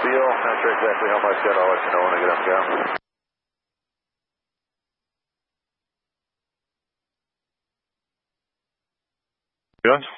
steel. Not sure exactly how much yet. I'll let you know when I get up down. Good.